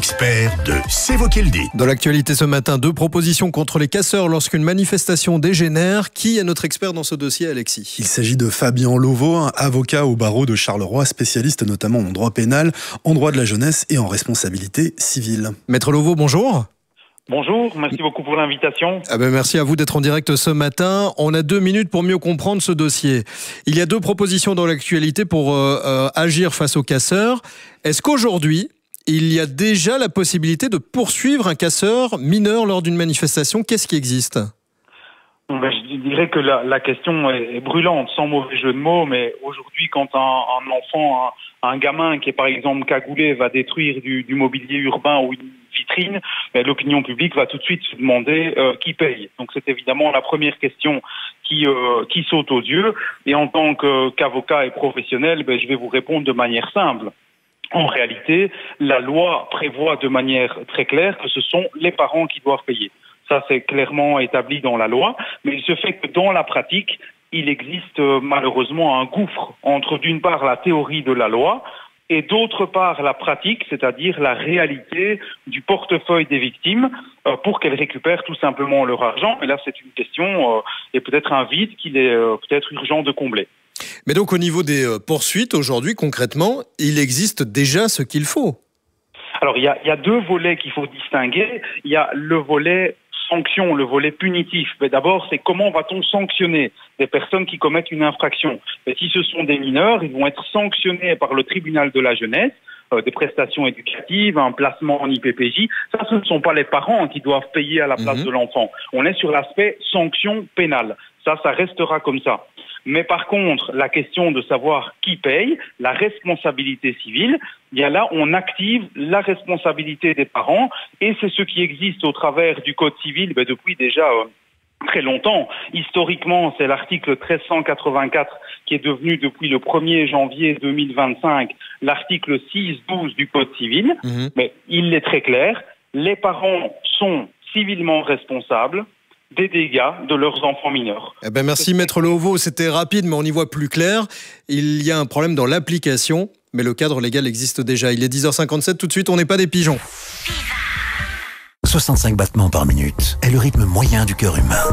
l'expert de C'est vous qui le dites. Dans l'actualité ce matin, 2 propositions contre les casseurs lorsqu'une manifestation dégénère. Qui est notre expert dans ce dossier, Alexis ? Il s'agit de Fabien Lauveau, un avocat au barreau de Charleroi, spécialiste notamment en droit pénal, en droit de la jeunesse et en responsabilité civile. Maître Lauveau, bonjour. Bonjour, merci beaucoup pour l'invitation. Merci à vous d'être en direct ce matin. On a 2 minutes pour mieux comprendre ce dossier. Il y a 2 propositions dans l'actualité pour agir face aux casseurs. Est-ce qu'aujourd'hui, il y a déjà la possibilité de poursuivre un casseur mineur lors d'une manifestation ? Qu'est-ce qui existe ? Je dirais que la question est brûlante, sans mauvais jeu de mots, mais aujourd'hui, quand un enfant, un gamin qui est par exemple cagoulé va détruire du mobilier urbain ou une vitrine, l'opinion publique va tout de suite se demander qui paye. Donc c'est évidemment la première question qui saute aux yeux. Et en tant qu'avocat et professionnel, je vais vous répondre de manière simple. En réalité, la loi prévoit de manière très claire que ce sont les parents qui doivent payer. Ça, c'est clairement établi dans la loi, mais il se fait que dans la pratique, il existe malheureusement un gouffre entre d'une part la théorie de la loi et d'autre part la pratique, c'est-à-dire la réalité du portefeuille des victimes pour qu'elles récupèrent tout simplement leur argent. Et là, c'est une question et peut-être un vide qu'il est peut-être urgent de combler. Mais donc au niveau des poursuites, aujourd'hui, concrètement, il existe déjà ce qu'il faut. Alors, il y a 2 volets qu'il faut distinguer. Il y a le volet sanction, le volet punitif. Mais d'abord, c'est comment va-t-on sanctionner des personnes qui commettent une infraction ? Et si ce sont des mineurs, ils vont être sanctionnés par le tribunal de la jeunesse, des prestations éducatives, un placement en IPPJ. Ça, ce ne sont pas les parents qui doivent payer à la place de l'enfant. On est sur l'aspect sanction pénale. Ça restera comme ça. Mais par contre, la question de savoir qui paye, la responsabilité civile, là, on active la responsabilité des parents et c'est ce qui existe au travers du Code civil depuis déjà très longtemps. Historiquement, c'est l'article 1384 qui est devenu depuis le 1er janvier 2025 l'article 612 du Code civil. Mais il est très clair, les parents sont civilement responsables des dégâts de leurs enfants mineurs. Merci Maître Lauveau, c'était rapide mais on y voit plus clair. Il y a un problème dans l'application, mais le cadre légal existe déjà. Il est 10h57, tout de suite on n'est pas des pigeons. 65 battements par minute est le rythme moyen du cœur humain.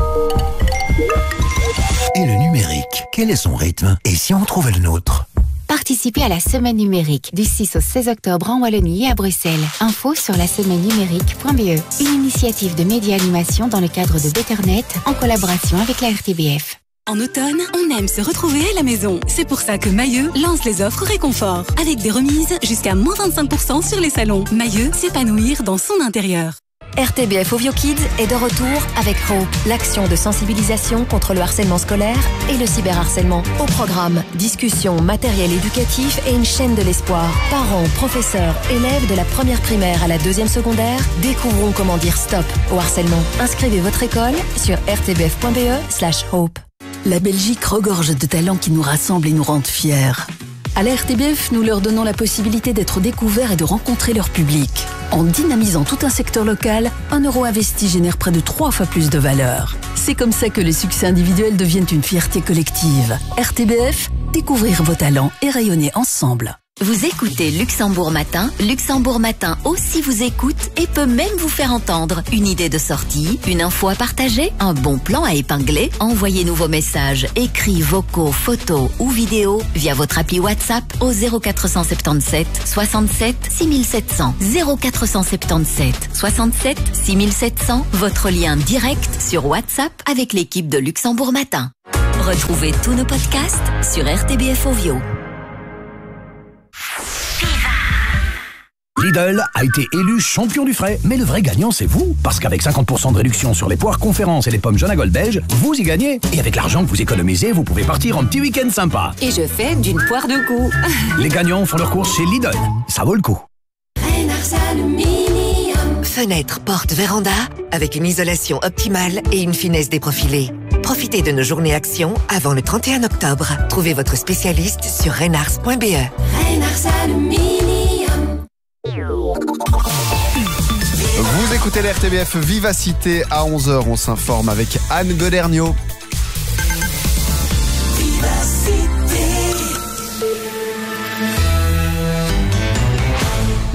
Et le numérique, quel est son rythme ? Et si on trouvait le nôtre ? Participez à la semaine numérique du 6 au 16 octobre en Wallonie et à Bruxelles. Info sur la semaine numérique.be. Une initiative de média-animation dans le cadre de Betternet en collaboration avec la RTBF. En automne, on aime se retrouver à la maison. C'est pour ça que Mailleux lance les offres réconfort. Avec des remises jusqu'à moins 25% sur les salons. Mailleux, s'épanouir dans son intérieur. RTBF Ovio Kids est de retour avec Hope, l'action de sensibilisation contre le harcèlement scolaire et le cyberharcèlement. Au programme, discussions, matériel éducatif et une chaîne de l'espoir. Parents, professeurs, élèves de la première primaire à la 2e secondaire, découvrons comment dire stop au harcèlement. Inscrivez votre école sur rtbf.be/hope. La Belgique regorge de talents qui nous rassemblent et nous rendent fiers. À la RTBF, nous leur donnons la possibilité d'être découverts et de rencontrer leur public. En dynamisant tout un secteur local, 1 euro investi génère près de 3 fois plus de valeur. C'est comme ça que les succès individuels deviennent une fierté collective. RTBF, découvrir vos talents et rayonner ensemble. Vous écoutez Luxembourg Matin. Luxembourg Matin aussi vous écoute et peut même vous faire entendre. Une idée de sortie, une info à partager, un bon plan à épingler. Envoyez-nous vos messages, écrits, vocaux, photos ou vidéos via votre appli WhatsApp au 0477 67 6700. 0477 67 6700. Votre lien direct sur WhatsApp avec l'équipe de Luxembourg Matin. Retrouvez tous nos podcasts sur RTBF Ovio. Lidl a été élu champion du frais, mais le vrai gagnant c'est vous, parce qu'avec 50% de réduction sur les poires conférences et les pommes jaune à gold beige, vous y gagnez. Et avec l'argent que vous économisez, vous pouvez partir en petit week-end sympa. Et je fais d'une poire de goût. Les gagnants font leurs courses chez Lidl, ça vaut le coup. Fenêtre, porte, véranda, avec une isolation optimale et une finesse déprofilée. Profitez de nos journées actions avant le 31 octobre. Trouvez votre spécialiste sur renars.be. Vous écoutez l'RTBF Vivacité à 11h, on s'informe avec Anne Godergnaud.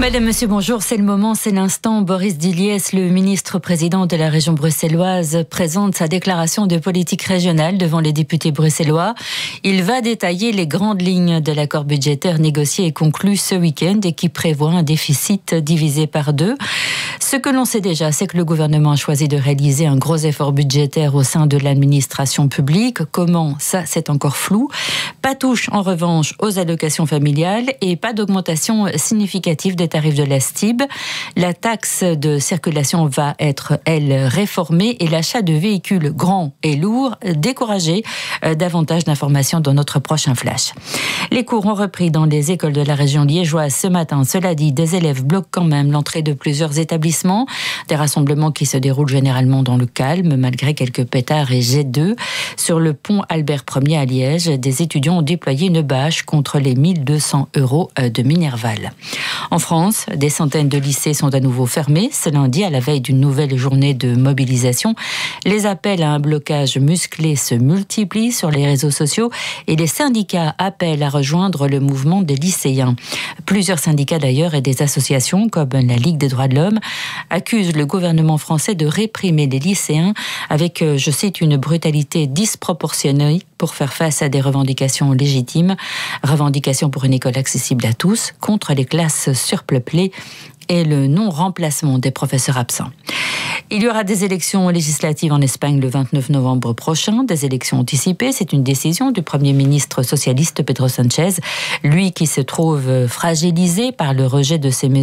Madame, Monsieur, bonjour. C'est le moment, c'est l'instant. Boris Diliès, le ministre-président de la région bruxelloise, présente sa déclaration de politique régionale devant les députés bruxellois. Il va détailler les grandes lignes de l'accord budgétaire négocié et conclu ce week-end et qui prévoit un déficit divisé par 2. Ce que l'on sait déjà, c'est que le gouvernement a choisi de réaliser un gros effort budgétaire au sein de l'administration publique. Comment? Ça, c'est encore flou. Pas touche, en revanche, aux allocations familiales et pas d'augmentation significative des tarifs de la STIB. La taxe de circulation va être, elle, réformée et l'achat de véhicules grands et lourds découragé. Davantage d'informations dans notre prochain flash. Les cours ont repris dans les écoles de la région liégeoise ce matin. Cela dit, des élèves bloquent quand même l'entrée de plusieurs établissements. Des rassemblements qui se déroulent généralement dans le calme, malgré quelques pétards et jets d'œufs. Sur le pont Albert Ier à Liège, des étudiants ont déployé une bâche contre les 1200 € de Minerval. En France, des centaines de lycées sont à nouveau fermés. Ce lundi, à la veille d'une nouvelle journée de mobilisation, les appels à un blocage musclé se multiplient sur les réseaux sociaux et les syndicats appellent à rejoindre le mouvement des lycéens. Plusieurs syndicats d'ailleurs et des associations comme la Ligue des droits de l'homme accusent le gouvernement français de réprimer les lycéens avec, je cite, une brutalité disproportionnée pour faire face à des revendications légitimes, revendications pour une école accessible à tous, contre les classes surpeuplées et le non-remplacement des professeurs absents. Il y aura des élections législatives en Espagne le 29 novembre prochain, des élections anticipées. C'est une décision du Premier ministre socialiste Pedro Sánchez, lui qui se trouve fragilisé par le rejet de ses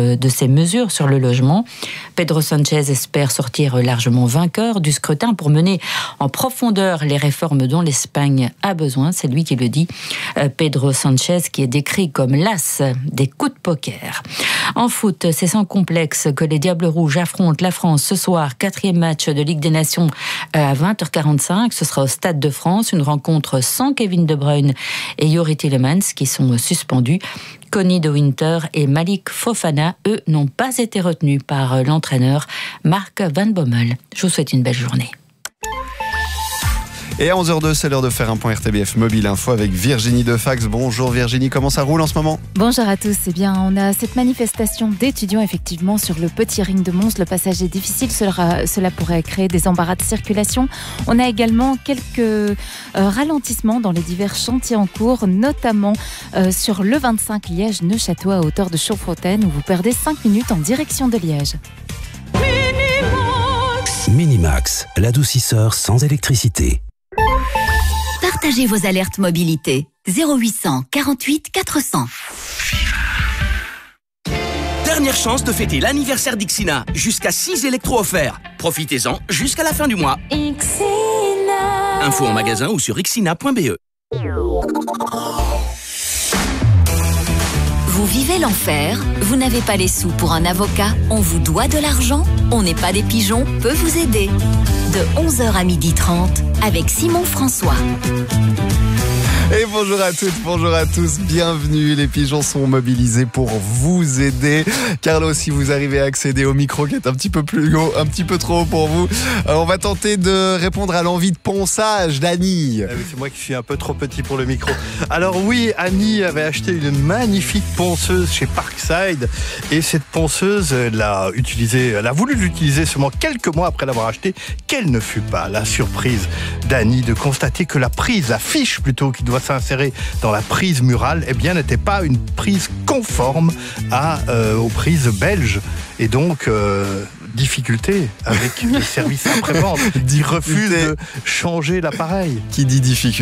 mesures sur le logement. Pedro Sánchez espère sortir largement vainqueur du scrutin pour mener en profondeur les réformes dont l'Espagne a besoin. C'est lui qui le dit. Pedro Sánchez qui est décrit comme l'as des coups de poker. En foot, c'est sans complexe que les Diables Rouges affrontent la France ce soir, 4e match de Ligue des Nations à 20h45. Ce sera au Stade de France, une rencontre sans Kevin De Bruyne et Youri Tielemans qui sont suspendus. Connie De Winter et Malik Fofana, eux, n'ont pas été retenus par l'entraîneur Marc Van Bommel. Je vous souhaite une belle journée. Et à 11h02, c'est l'heure de faire un point RTBF Mobile Info avec Virginie Defax. Bonjour Virginie, comment ça roule en ce moment? Bonjour à tous. Eh bien, on a cette manifestation d'étudiants effectivement sur le petit ring de Mons. Le passage est difficile, cela pourrait créer des embarras de circulation. On a également quelques ralentissements dans les divers chantiers en cours, notamment sur le 25 Liège-Neufchâteau à hauteur de Chauffontaine où vous perdez 5 minutes en direction de Liège. Minimax, l'adoucisseur sans électricité. Partagez vos alertes mobilité. 0800 48 400. Dernière chance de fêter l'anniversaire d'Ixina. Jusqu'à 6 électros offerts. Profitez-en jusqu'à la fin du mois. Ixina. Info en magasin ou sur ixina.be. Vous vivez l'enfer? Vous n'avez pas les sous pour un avocat? On vous doit de l'argent? On n'est pas des pigeons peut vous aider. De 11h à 12h30 avec Simon François. Et bonjour à toutes, bonjour à tous, bienvenue. Les pigeons sont mobilisés pour vous aider. Carlo, si vous arrivez à accéder au micro qui est un petit peu plus haut, un petit peu trop haut pour vous, on va tenter de répondre à l'envie de ponçage d'Annie. C'est moi qui suis un peu trop petit pour le micro. Alors oui, Annie avait acheté une magnifique ponceuse chez Parkside et cette ponceuse, elle a voulu l'utiliser seulement quelques mois après l'avoir achetée. Quelle ne fut pas la surprise d'Annie de constater que la fiche plutôt qui doit s'insérer dans la prise murale, eh bien, n'était pas une prise conforme aux prises belges. Et donc, difficulté avec les services après-vente. Refuse de changer l'appareil. Qui dit difficulté